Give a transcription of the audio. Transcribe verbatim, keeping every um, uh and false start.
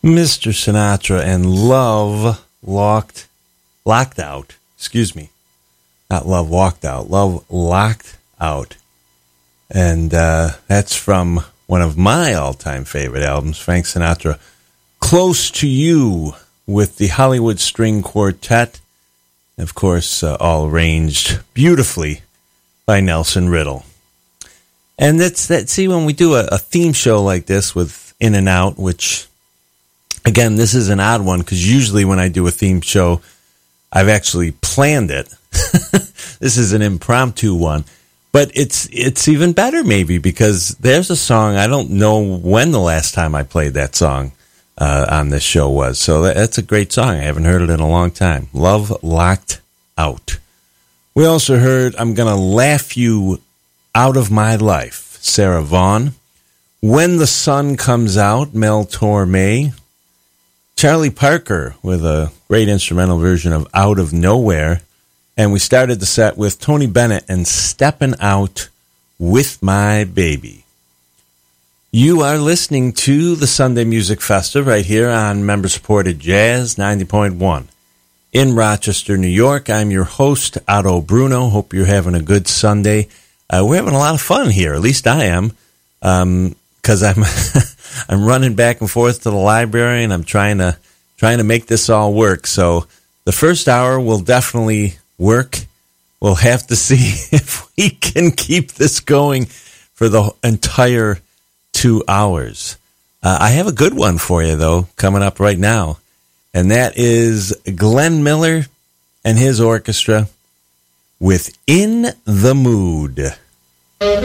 Mister Sinatra and Love Locked, Locked Out. Excuse me. Not Love Walked Out. Love Locked Out. And uh, that's from one of my all-time favorite albums, Frank Sinatra, Close to You, with the Hollywood String Quartet. Of course, uh, all arranged beautifully by Nelson Riddle. And that's that. See, when we do a, a theme show like this with In and Out, which, again, this is an odd one because usually when I do a theme show, I've actually planned it. This is an impromptu one. But it's it's even better maybe because there's a song, I don't know when the last time I played that song uh, on this show was. So that, that's a great song. I haven't heard it in a long time. Love Locked Out. We also heard I'm Gonna Laugh You Out of My Life, Sarah Vaughan. When the Sun Comes Out, Mel Torme. Charlie Parker with a great instrumental version of Out of Nowhere. And we started the set with Tony Bennett and Steppin' Out with My Baby. You are listening to the Sunday Music Festa right here on member-supported Jazz ninety point one. In Rochester, New York, I'm your host, Otto Bruno. Hope you're having a good Sunday. Uh, we're having a lot of fun here, at least I am, because um, I'm I'm running back and forth to the library, and I'm trying to trying to make this all work. So the first hour will definitely work. We'll have to see if we can keep this going for the entire two hours. Uh, I have a good one for you, though, coming up right now, and that is Glenn Miller and his orchestra with In the Mood.